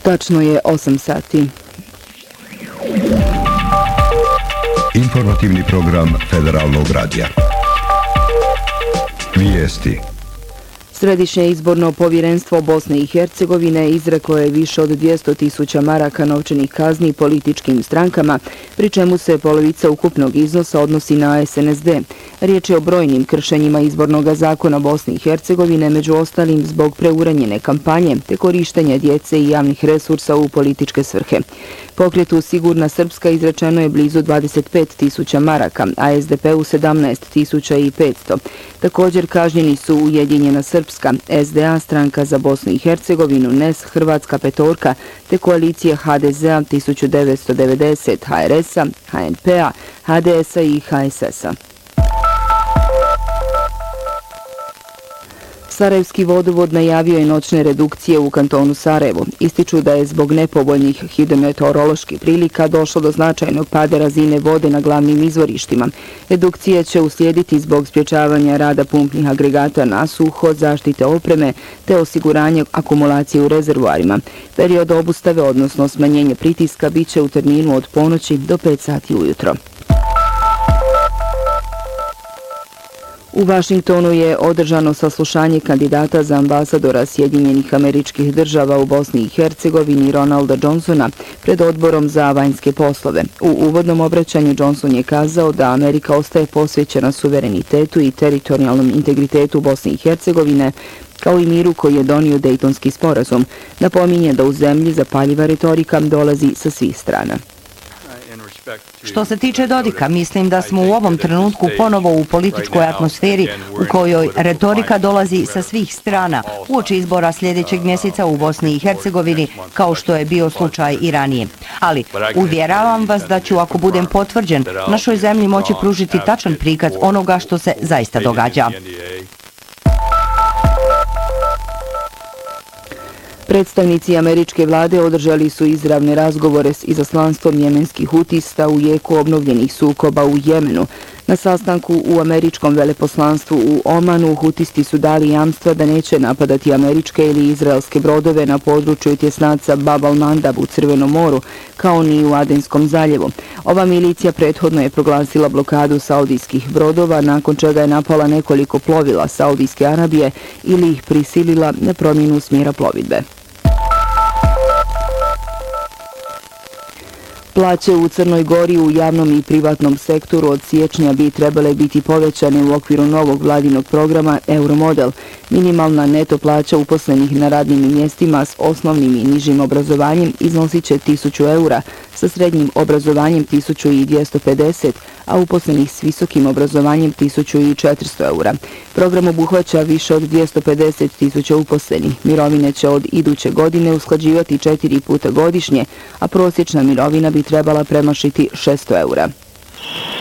Tačno je 8 sati. Informativni program Federalnog radija. Vijesti. Središnje izborno povjerenstvo Bosne i Hercegovine izreklo je više od 200.000 maraka novčanih kazni političkim strankama, pri čemu se polovica ukupnog iznosa odnosi na SNSD. Riječ je o brojnim kršenjima izbornog zakona Bosne i Hercegovine, među ostalim zbog preuranjene kampanje te korištenja djece i javnih resursa u političke svrhe. Pokretu Sigurna Srpska izrečeno je blizu 25.000 maraka, a SDP-u 17.500. Također kažnjeni su Ujedinjena Srpska, SDA, Stranka za Bosnu i Hercegovinu, NES, Hrvatska petorka, te koalicija HDZ-a 1990, HRS-a, HNP-a, HDS-a i HSS-a. Sarajevski vodovod najavio je noćne redukcije u kantonu Sarajevo. Ističu da je zbog nepovoljnih hidrometeoroloških prilika došlo do značajnog pada razine vode na glavnim izvorištima. Redukcije će uslijediti zbog sprječavanja rada pumpnih agregata na suho, zaštite opreme te osiguranja akumulacije u rezervoarima. Period obustave, odnosno smanjenje pritiska, bit će u terminu od ponoći do 5 sati ujutro. U Vašingtonu je održano saslušanje kandidata za ambasadora Sjedinjenih Američkih Država u Bosni i Hercegovini Ronalda Johnsona pred odborom za vanjske poslove. U uvodnom obraćanju Johnson je kazao da Amerika ostaje posvećena suverenitetu i teritorijalnom integritetu Bosne i Hercegovine, kao i miru koji je donio Dejtonski sporazum. Napominje da u zemlji zapaljiva retorika dolazi sa svih strana. Što se tiče Dodika, mislim da smo u ovom trenutku ponovo u političkoj atmosferi u kojoj retorika dolazi sa svih strana uoči izbora sljedećeg mjeseca u Bosni i Hercegovini, kao što je bio slučaj i ranije. Ali uvjeravam vas da ću, ako budem potvrđen, našoj zemlji moći pružiti tačan prikaz onoga što se zaista događa. Predstavnici američke vlade održali su izravne razgovore s izaslanstvom jemenskih hutista u jeku obnovljenih sukoba u Jemenu. Na sastanku u američkom veleposlanstvu u Omanu hutisti su dali jamstva da neće napadati američke ili izraelske brodove na području tjesnaca Bab al-Mandab u Crvenom moru, kao ni u Adenskom zaljevu. Ova milicija prethodno je proglasila blokadu saudijskih brodova, nakon čega je napala nekoliko plovila Saudijske Arabije ili ih prisilila na promjenu smjera plovidbe. Plaće u Crnoj Gori u javnom i privatnom sektoru od siječnja bi trebale biti povećane u okviru novog vladinog programa Euromodel. Minimalna neto plaća uposlenih na radnim mjestima s osnovnim i nižim obrazovanjem iznosit će 1.000 eura, sa srednjim obrazovanjem 1.250, a uposlenih s visokim obrazovanjem 1.400 eura. Program obuhvaća više od 250.000 uposlenih. Mirovine će od iduće godine usklađivati 4 puta godišnje, a prosječna mirovina bi trebala premašiti 600 eura.